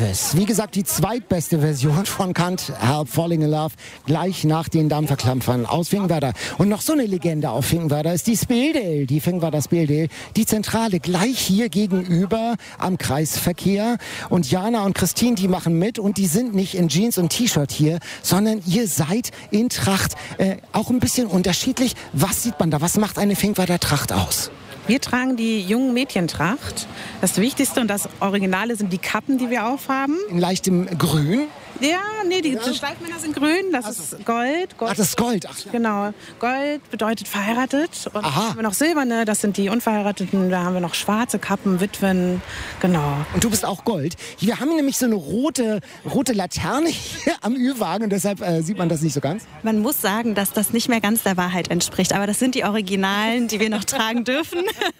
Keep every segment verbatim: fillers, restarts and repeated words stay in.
Elvis. Wie gesagt, die zweitbeste Version von Can't Help Falling in Love, gleich nach den Dampferklampfern aus Finkenwerder. Und noch so eine Legende auf Finkenwerder ist die Speeldale, die Finkenwerder Speeldale, die Zentrale gleich hier gegenüber am Kreisverkehr. Und Jana und Christine, die machen mit und die sind nicht in Jeans und T-Shirt hier, sondern ihr seid in Tracht. Äh, auch ein bisschen unterschiedlich. Was sieht man da? Was macht eine Finkenwerder Tracht aus? Wir tragen die jungen Mädchentracht. Das Wichtigste und das Originale sind die Kappen, die wir aufhaben. In leichtem Grün. Ja, nee, die Ja. Streifmänner sind grün, das Also. ist Gold. Gold. Ach, das ist Gold. Ach, ja. Genau. Gold bedeutet verheiratet. Und Aha. dann haben wir noch silberne, das sind die Unverheirateten. Da haben wir noch schwarze Kappen, Witwen. Genau. Und du bist auch Gold. Wir haben nämlich so eine rote, rote Laterne hier am Ü-Wagen und deshalb äh, sieht man das nicht so ganz. Man muss sagen, dass das nicht mehr ganz der Wahrheit entspricht. Aber das sind die Originalen, die wir noch tragen dürfen.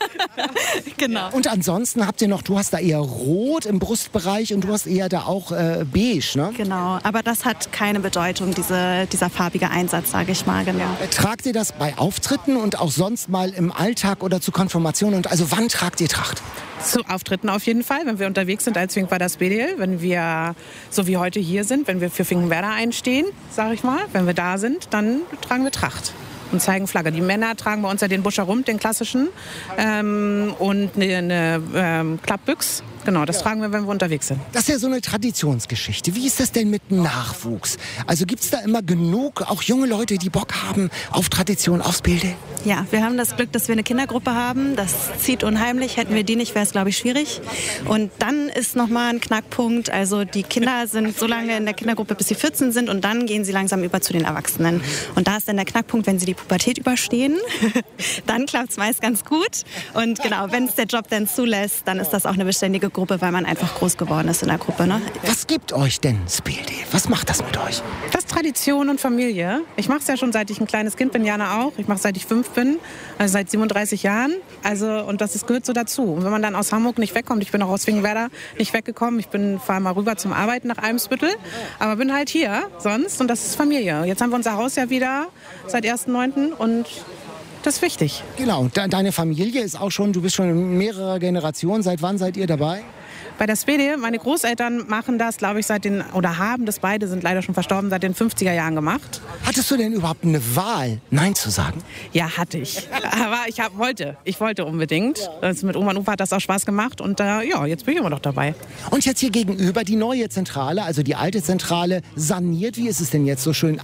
Genau. Und ansonsten habt ihr noch, du hast da eher rot im Brustbereich und du hast eher da auch äh, beige, ne? Genau. Aber das hat keine Bedeutung, diese, dieser farbige Einsatz, sage ich mal. Genau. Äh, Tragt ihr das bei Auftritten und auch sonst mal im Alltag oder zu Konfirmationen? Und also wann tragt ihr Tracht? Zu Auftritten auf jeden Fall, wenn wir unterwegs sind als Finkenwerder Speeldale, wenn wir, so wie heute hier sind, wenn wir für Finkenwerder einstehen, sage ich mal, wenn wir da sind, dann tragen wir Tracht und zeigen Flagge. Die Männer tragen bei uns ja den Buscherump, den klassischen, ähm, und eine, eine ähm, Klappbüchs. Genau, das tragen wir, wenn wir unterwegs sind. Das ist ja so eine Traditionsgeschichte. Wie ist das denn mit dem Nachwuchs? Also gibt es da immer genug, auch junge Leute, die Bock haben auf Tradition, aufs Bilde? Ja, wir haben das Glück, dass wir eine Kindergruppe haben. Das zieht unheimlich. Hätten wir die nicht, wäre es, glaube ich, schwierig. Und dann ist nochmal ein Knackpunkt. Also die Kinder sind so lange in der Kindergruppe, bis sie vierzehn sind. Und dann gehen sie langsam über zu den Erwachsenen. Und da ist dann der Knackpunkt, wenn sie die Pubertät überstehen. Dann klappt es meist ganz gut. Und genau, wenn es der Job dann zulässt, dann ist das auch eine beständige Gruppe, weil man einfach groß geworden ist in der Gruppe. Ne? Was gibt euch denn Speeldale? Was macht das mit euch? Das ist Tradition und Familie. Ich mache es ja schon, seit ich ein kleines Kind bin, Jana auch. Ich mache es, seit ich fünf bin, also seit siebenunddreißig Jahren. Also, und das ist, gehört so dazu. Und wenn man dann aus Hamburg nicht wegkommt, ich bin auch aus Finkenwerder nicht weggekommen. Ich fahre mal rüber zum Arbeiten nach Eimsbüttel, aber bin halt hier sonst und das ist Familie. Jetzt haben wir unser Haus ja wieder seit ersten neunten und das ist wichtig. Genau, de deine Familie ist auch schon, du bist schon in mehrerer Generationen. Seit wann seid ihr dabei? Bei der Speeldale, meine Großeltern machen das, glaube ich, seit den, oder haben das, beide sind leider schon verstorben, seit den fünfziger Jahren gemacht. Hattest du denn überhaupt eine Wahl, Nein zu sagen? Ja, hatte ich. Aber ich hab, wollte, ich wollte unbedingt. Das mit Oma und Opa hat das auch Spaß gemacht und äh, ja, jetzt bin ich immer noch dabei. Und jetzt hier gegenüber die neue Zentrale, also die alte Zentrale, saniert. Wie ist es denn jetzt so schön